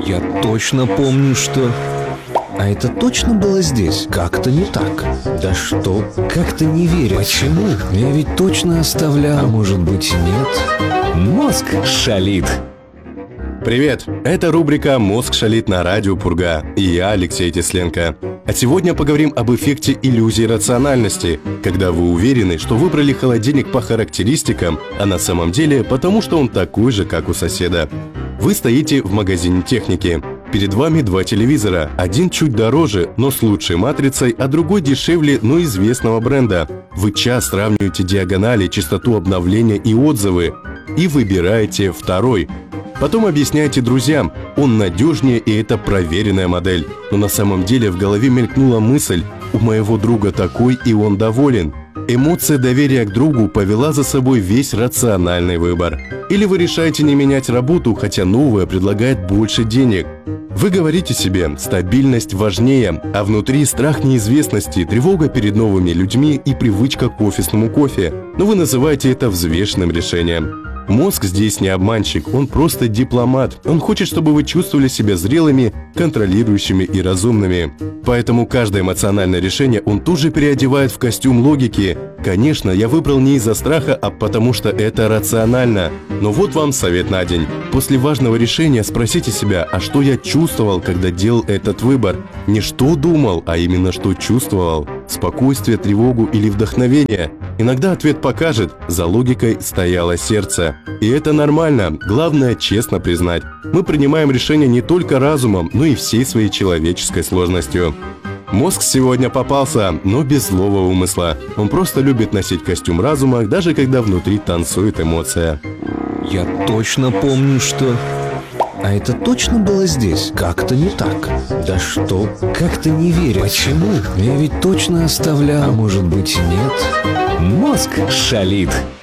Я точно помню, что... А это точно было здесь? Как-то не так. Да что? Как-то не верю. Почему? Я ведь точно оставлял. А может быть, нет? Мозг шалит. Привет! Это рубрика «Мозг шалит» на радио Пурга. И я, Алексей Тесленко. А сегодня поговорим об эффекте иллюзии рациональности, когда вы уверены, что выбрали холодильник по характеристикам, а на самом деле потому, что он такой же, как у соседа. Вы стоите в магазине техники. Перед вами два телевизора. Один чуть дороже, но с лучшей матрицей, а другой дешевле, но известного бренда. Вы час сравниваете диагонали, частоту обновления и отзывы. И выбираете второй. Потом объясняйте друзьям, он надежнее и это проверенная модель. Но на самом деле в голове мелькнула мысль, у моего друга такой и он доволен. Эмоция доверия к другу повела за собой весь рациональный выбор. Или вы решаете не менять работу, хотя новая предлагает больше денег. Вы говорите себе, стабильность важнее, а внутри страх неизвестности, тревога перед новыми людьми и привычка к офисному кофе. Но вы называете это взвешенным решением. Мозг здесь не обманщик, он просто дипломат. Он хочет, чтобы вы чувствовали себя зрелыми, контролирующими и разумными. Поэтому каждое эмоциональное решение он тут же переодевает в костюм логики. Конечно, я выбрал не из-за страха, а потому что это рационально. Но вот вам совет на день. После важного решения спросите себя, а что я чувствовал, когда делал этот выбор? Не что думал, а именно что чувствовал. Спокойствие, тревогу или вдохновение? Иногда ответ покажет, за логикой стояло сердце. И это нормально, главное честно признать. Мы принимаем решения не только разумом, но и всей своей человеческой сложностью. Мозг сегодня попался, но без злого умысла. Он просто любит носить костюм разума, даже когда внутри танцует эмоция. Я точно помню, что... А это точно было здесь? Как-то не так. Да что? Как-то не верю. Почему? Я ведь точно оставлял. А может быть, нет? Мозг шалит.